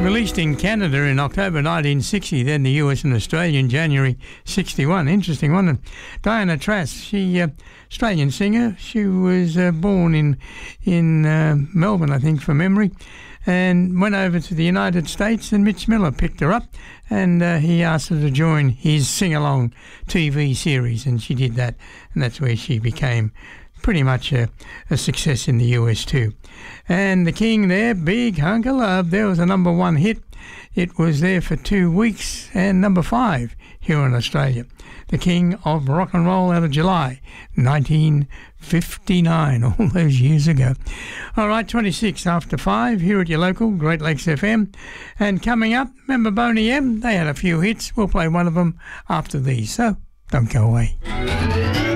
Released in Canada in October 1960, then the US and Australia in January 61. Interesting one. And Diana Trass, she Australian singer. She was born in Melbourne, I think, from memory, and went over to the United States, and Mitch Miller picked her up, and he asked her to join his sing-along TV series, and she did that, and that's where she became pretty much a success in the US too. And the King there, Big Hunk of Love, there was a number one hit. It was there for 2 weeks, and number 5 here in Australia. The King of Rock and Roll out of July 1959, all those years ago. All right, 26 after 5 here at your local Great Lakes FM. And coming up, remember Boney M? They had a few hits. We'll play one of them after these, so don't go away.